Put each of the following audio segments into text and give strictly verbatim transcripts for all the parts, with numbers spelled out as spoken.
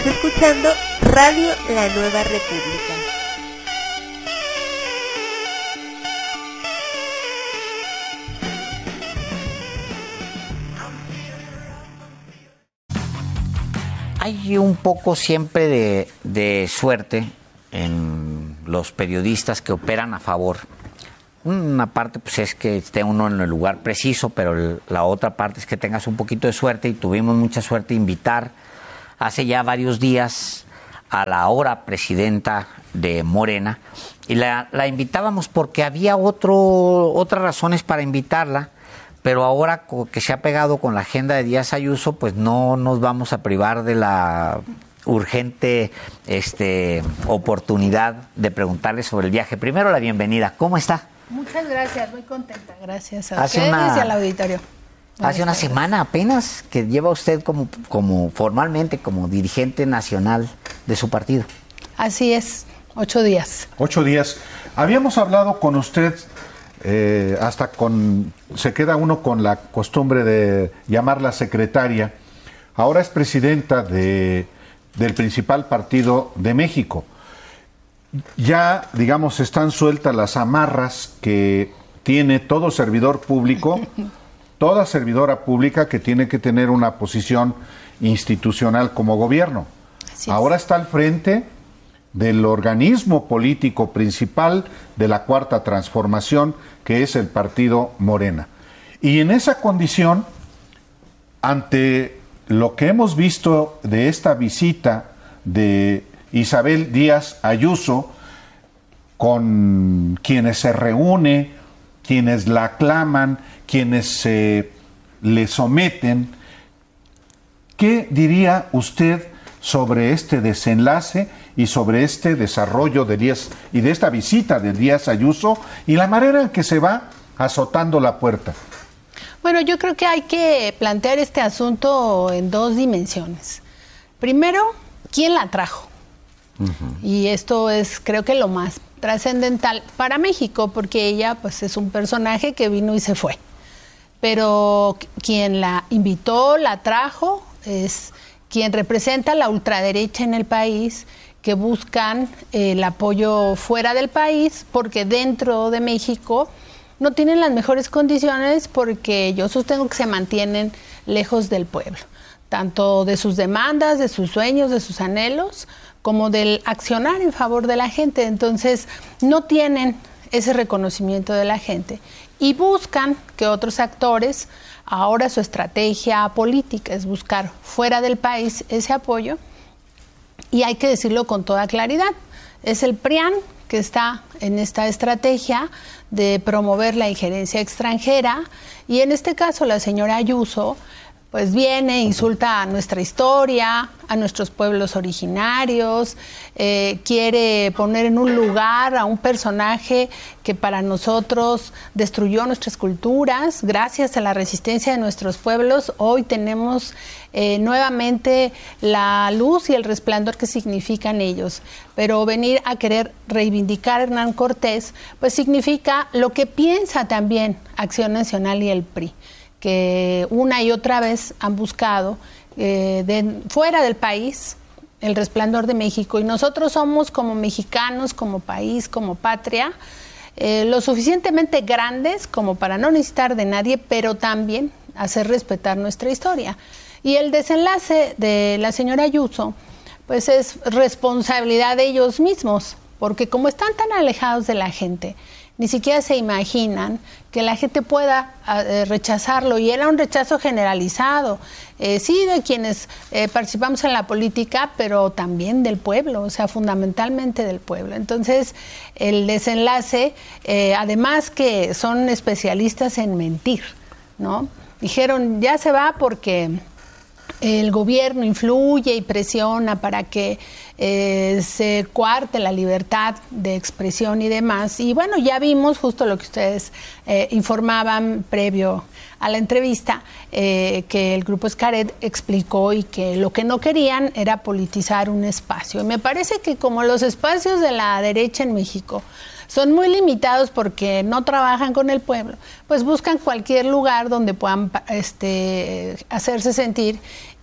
Escuchando Radio La Nueva República. Hay un poco siempre de, de suerte en los periodistas que operan a favor. Una parte pues es que esté uno en el lugar preciso, pero el, la otra parte es que tengas un poquito de suerte, y tuvimos mucha suerte de invitar hace ya varios días a la ahora presidenta de Morena, y la, la invitábamos porque había otro, otras razones para invitarla, pero ahora que se ha pegado con la agenda de Díaz Ayuso, pues no nos vamos a privar de la urgente este, oportunidad de preguntarle sobre el viaje. Primero, la bienvenida. ¿Cómo está? Muchas gracias, muy contenta. Gracias a hace ustedes una, y al auditorio. Buenas hace una tardes. semana apenas que lleva usted como, como formalmente como dirigente nacional de su partido. Así es, ocho días. Ocho días. Habíamos hablado con usted, eh, hasta con, se queda uno con la costumbre de llamarla secretaria. Ahora es presidenta de, del principal partido de México. Ya, digamos, están sueltas las amarras que tiene todo servidor público, toda servidora pública que tiene que tener una posición institucional como gobierno. Ahora está al frente del organismo político principal de la Cuarta Transformación, que es el partido Morena. Y en esa condición, ante lo que hemos visto de esta visita de Isabel Díaz Ayuso, con quienes se reúne, quienes la aclaman, quienes se le someten, ¿qué diría usted sobre este desenlace y sobre este desarrollo de Díaz y de esta visita de Díaz Ayuso y la manera en que se va azotando la puerta? Bueno, yo creo que hay que plantear este asunto en dos dimensiones. Primero, ¿quién la trajo? Uh-huh. Y esto es, creo que lo más trascendental para México, porque ella pues es un personaje que vino y se fue. Pero quien la invitó, la trajo, es quien representa la ultraderecha en el país, que buscan eh, el apoyo fuera del país, porque dentro de México no tienen las mejores condiciones, porque yo sostengo que se mantienen lejos del pueblo, tanto de sus demandas, de sus sueños, de sus anhelos, como del accionar en favor de la gente. Entonces, no tienen ese reconocimiento de la gente y buscan que otros actores, ahora su estrategia política es buscar fuera del país ese apoyo, y hay que decirlo con toda claridad, es el P R I A N que está en esta estrategia de promover la injerencia extranjera, y en este caso la señora Ayuso pues viene, insulta a nuestra historia, a nuestros pueblos originarios, eh, quiere poner en un lugar a un personaje que para nosotros destruyó nuestras culturas. Gracias a la resistencia de nuestros pueblos, hoy tenemos eh, nuevamente la luz y el resplandor que significan ellos. Pero venir a querer reivindicar a Hernán Cortés, pues significa lo que piensa también Acción Nacional y el P R I, que una y otra vez han buscado eh, de, fuera del país el resplandor de México, y nosotros somos como mexicanos, como país, como patria, eh, lo suficientemente grandes como para no necesitar de nadie, pero también hacer respetar nuestra historia. Y el desenlace de la señora Ayuso pues es responsabilidad de ellos mismos, porque como están tan alejados de la gente, ni siquiera se imaginan que la gente pueda eh, rechazarlo, y era un rechazo generalizado, eh, sí, de quienes eh, participamos en la política, pero también del pueblo, o sea, fundamentalmente del pueblo. Entonces, el desenlace, eh, además que son especialistas en mentir, ¿no? Dijeron, ya se va porque el gobierno influye y presiona para que eh, se coarte la libertad de expresión y demás. Y bueno, ya vimos justo lo que ustedes eh, informaban previo a la entrevista, eh, que el Grupo Xcaret explicó, y que lo que no querían era politizar un espacio. Y me parece que como los espacios de la derecha en México son muy limitados porque no trabajan con el pueblo, pues buscan cualquier lugar donde puedan este, hacerse sentir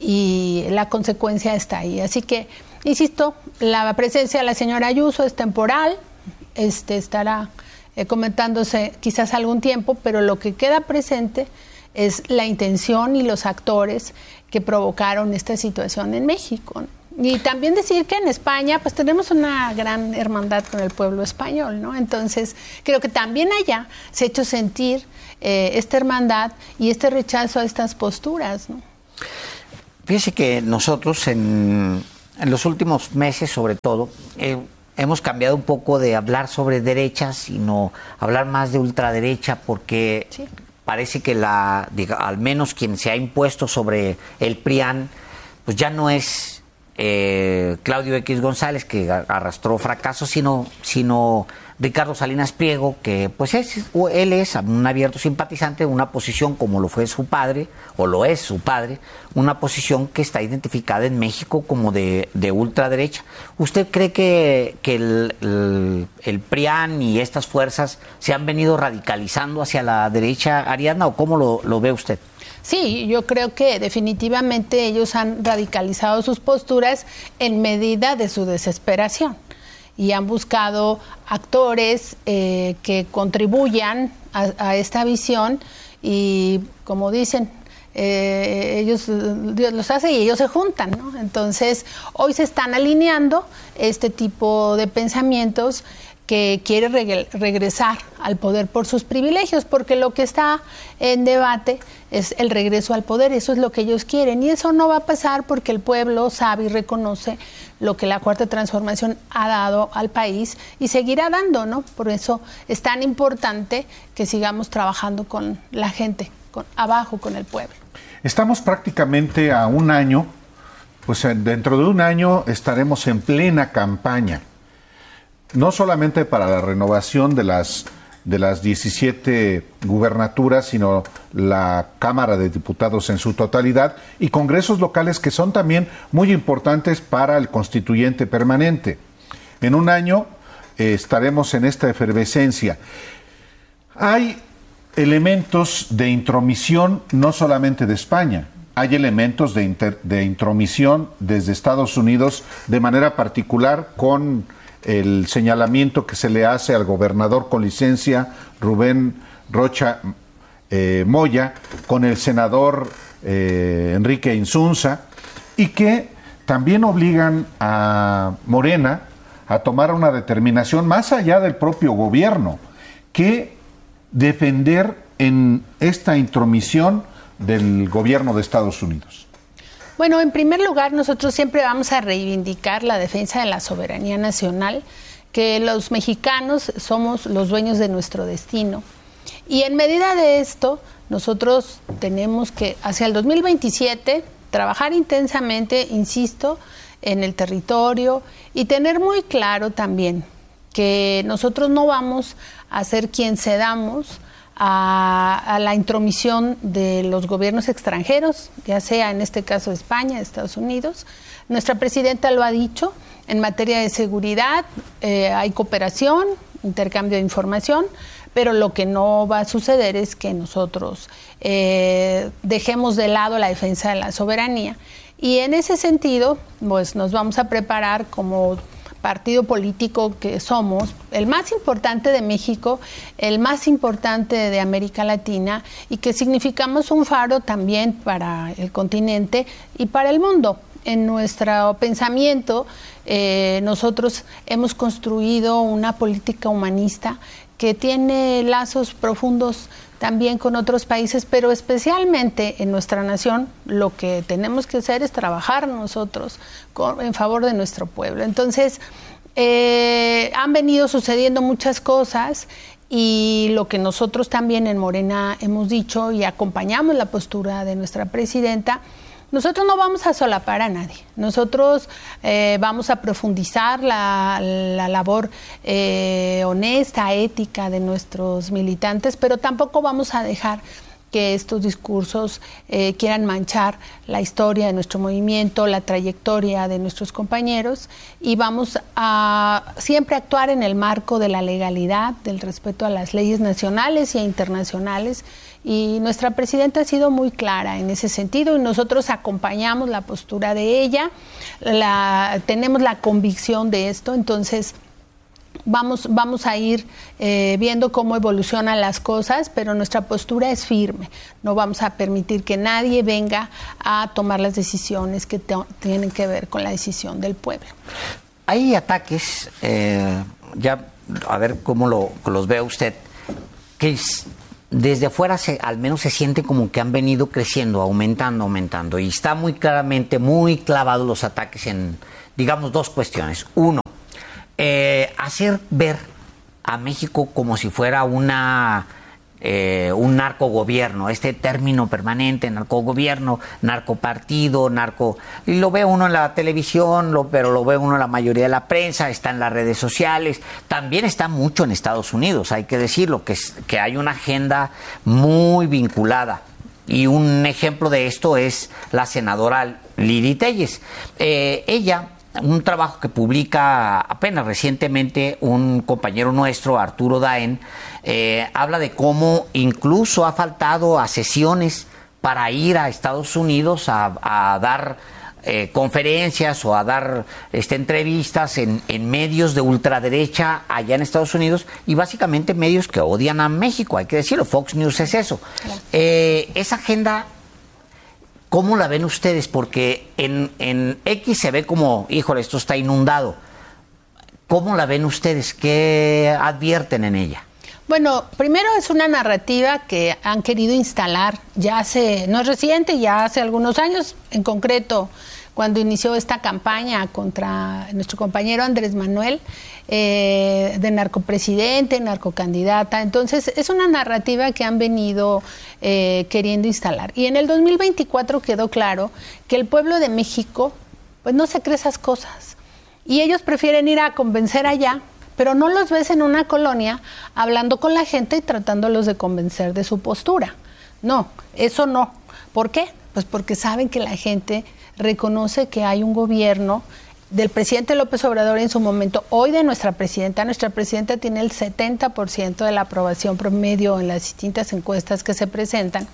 y la consecuencia está ahí. Así que, insisto, la presencia de la señora Ayuso es temporal, este, estará eh, comentándose quizás algún tiempo, pero lo que queda presente es la intención y los actores que provocaron esta situación en México, ¿no? Y también decir que en España pues tenemos una gran hermandad con el pueblo español, ¿no? Entonces creo que también allá se ha hecho sentir eh, esta hermandad y este rechazo a estas posturas, ¿no? Fíjese que nosotros en, en los últimos meses sobre todo eh, hemos cambiado un poco de hablar sobre derechas, sino hablar más de ultraderecha, porque sí, parece que la, diga, al menos quien se ha impuesto sobre el P R I A N, pues ya no es Eh, Claudio X González, que arrastró fracasos, sino, sino Ricardo Salinas Pliego, que pues es, él es un abierto simpatizante de una posición como lo fue su padre, o lo es su padre, una posición que está identificada en México como de, de ultraderecha. ¿Usted cree que, que el, el, el P R I A N y estas fuerzas se han venido radicalizando hacia la derecha, Ariadna, o cómo lo, lo ve usted? Sí, yo creo que definitivamente ellos han radicalizado sus posturas en medida de su desesperación y han buscado actores eh, que contribuyan a, a esta visión y, como dicen, eh, ellos, Dios los hace y ellos se juntan, ¿no? Entonces, hoy se están alineando este tipo de pensamientos que quiere reg- regresar al poder por sus privilegios, porque lo que está en debate es el regreso al poder, eso es lo que ellos quieren, y eso no va a pasar porque el pueblo sabe y reconoce lo que la Cuarta Transformación ha dado al país y seguirá dando, ¿no? Por eso es tan importante que sigamos trabajando con la gente, con, abajo con el pueblo. Estamos prácticamente a un año, pues dentro de un año estaremos en plena campaña, no solamente para la renovación de las, de las diecisiete gubernaturas, sino la Cámara de Diputados en su totalidad y congresos locales que son también muy importantes para el constituyente permanente. En un año eh, estaremos en esta efervescencia. Hay elementos de intromisión no solamente de España, hay elementos de, inter, de intromisión desde Estados Unidos, de manera particular con el señalamiento que se le hace al gobernador con licencia Rubén Rocha eh, Moya, con el senador eh, Enrique Insunza, y que también obligan a Morena a tomar una determinación más allá del propio gobierno, que defender en esta intromisión del gobierno de Estados Unidos. Bueno, en primer lugar, nosotros siempre vamos a reivindicar la defensa de la soberanía nacional, que los mexicanos somos los dueños de nuestro destino. Y en medida de esto, nosotros tenemos que, hacia el dos mil veintisiete, trabajar intensamente, insisto, en el territorio y tener muy claro también que nosotros no vamos a ser quien cedamos A, a la intromisión de los gobiernos extranjeros, ya sea en este caso España, Estados Unidos. Nuestra presidenta lo ha dicho, en materia de seguridad eh, hay cooperación, intercambio de información, pero lo que no va a suceder es que nosotros eh, dejemos de lado la defensa de la soberanía. Y en ese sentido, pues nos vamos a preparar como partido político que somos, el más importante de México, el más importante de América Latina, y que significamos un faro también para el continente y para el mundo. En nuestro pensamiento, eh, nosotros hemos construido una política humanista que tiene lazos profundos también con otros países, pero especialmente en nuestra nación, lo que tenemos que hacer es trabajar nosotros con, en favor de nuestro pueblo. Entonces, eh, han venido sucediendo muchas cosas y lo que nosotros también en Morena hemos dicho y acompañamos la postura de nuestra presidenta, nosotros no vamos a solapar a nadie, nosotros eh, vamos a profundizar la, la labor eh, honesta, ética de nuestros militantes, pero tampoco vamos a dejar que estos discursos eh, quieran manchar la historia de nuestro movimiento, la trayectoria de nuestros compañeros, y vamos a siempre actuar en el marco de la legalidad, del respeto a las leyes nacionales y internacionales, y nuestra presidenta ha sido muy clara en ese sentido y nosotros acompañamos la postura de ella, la, tenemos la convicción de esto, entonces Vamos, vamos a ir eh, viendo cómo evolucionan las cosas, pero nuestra postura es firme. No vamos a permitir que nadie venga a tomar las decisiones que te, tienen que ver con la decisión del pueblo. Hay ataques, eh, ya a ver cómo lo, los ve usted, que es, desde afuera se, al menos se siente como que han venido creciendo, aumentando, aumentando. Y está muy claramente, muy clavados los ataques en, digamos, dos cuestiones. Uno, Eh, hacer ver a México como si fuera una eh, un narcogobierno, este término permanente, narcogobierno, narcopartido, narco... Y lo ve uno en la televisión, lo, pero lo ve uno en la mayoría de la prensa, está en las redes sociales, también está mucho en Estados Unidos, hay que decirlo, que, es, que hay una agenda muy vinculada. Y un ejemplo de esto es la senadora Lili Telles. Eh, ella... Un trabajo que publica apenas recientemente un compañero nuestro, Arturo Daen, eh, habla de cómo incluso ha faltado a sesiones para ir a Estados Unidos a, a dar eh, conferencias o a dar este, entrevistas en, en medios de ultraderecha allá en Estados Unidos, y básicamente medios que odian a México, hay que decirlo. Fox News es eso. Eh, esa agenda, ¿cómo la ven ustedes? Porque en, en X se ve como, híjole, esto está inundado. ¿Cómo la ven ustedes? ¿Qué advierten en ella? Bueno, primero es una narrativa que han querido instalar ya hace, no es reciente, ya hace algunos años, en concreto cuando inició esta campaña contra nuestro compañero Andrés Manuel, eh, de narcopresidente, narcocandidata. Entonces, es una narrativa que han venido eh, queriendo instalar. Y en el dos mil veinticuatro quedó claro que el pueblo de México, pues no se cree esas cosas. Y ellos prefieren ir a convencer allá, pero no los ves en una colonia hablando con la gente y tratándolos de convencer de su postura. No, eso no. ¿Por qué? Pues porque saben que la gente reconoce que hay un gobierno del presidente López Obrador en su momento, hoy de nuestra presidenta. Nuestra presidenta tiene el setenta por ciento de la aprobación promedio en las distintas encuestas que se presentan.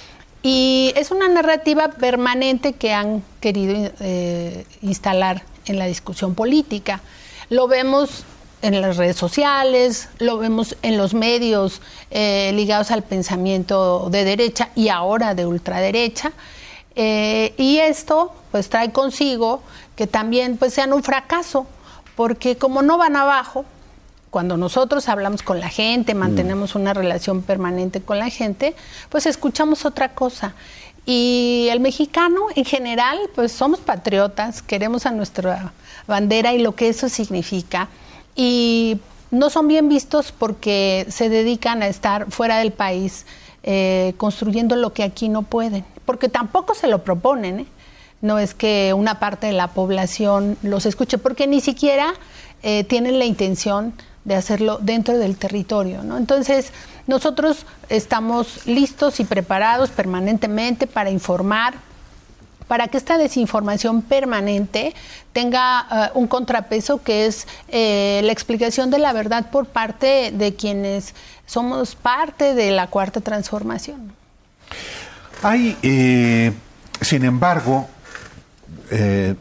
Y es una narrativa permanente que han querido eh, instalar en la discusión política. Lo vemos en las redes sociales, lo vemos en los medios eh, ligados al pensamiento de derecha y ahora de ultraderecha. Eh, y esto pues trae consigo que también pues sean un fracaso, porque como no van abajo, cuando nosotros hablamos con la gente, mantenemos una relación permanente con la gente, pues escuchamos otra cosa. Y el mexicano en general pues somos patriotas, queremos a nuestra bandera y lo que eso significa, y no son bien vistos porque se dedican a estar fuera del país eh, construyendo lo que aquí no pueden, porque tampoco se lo proponen, ¿eh? No es que una parte de la población los escuche, porque ni siquiera eh, tienen la intención de hacerlo dentro del territorio, ¿no? Entonces, nosotros estamos listos y preparados permanentemente para informar, para que esta desinformación permanente tenga uh, un contrapeso que es eh, la explicación de la verdad por parte de quienes somos parte de la Cuarta Transformación. Hay, eh, sin embargo, eh,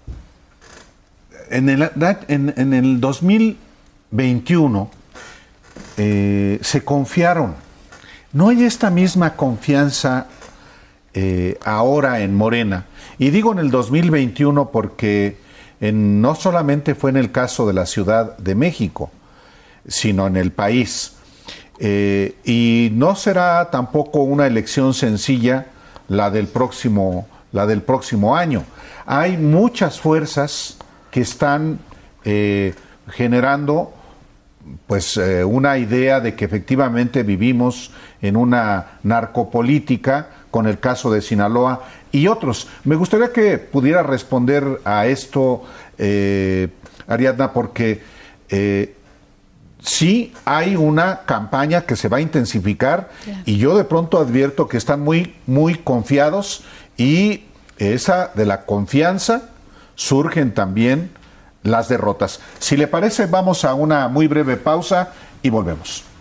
en, el, en, en el dos mil veintiuno eh, se confiaron. ¿No hay esta misma confianza eh, ahora en Morena? Y digo en el dos mil veintiuno porque en, no solamente fue en el caso de la Ciudad de México, sino en el país. Eh, y no será tampoco una elección sencilla la del próximo, la del próximo año. Hay muchas fuerzas que están eh, generando pues eh, una idea de que efectivamente vivimos en una narcopolítica, con el caso de Sinaloa y otros. Me gustaría que pudiera responder a esto, eh, Ariadna, porque eh, sí hay una campaña que se va a intensificar, claro. Y yo de pronto advierto que están muy, muy confiados, y esa de la confianza surgen también las derrotas. Si le parece, vamos a una muy breve pausa y volvemos.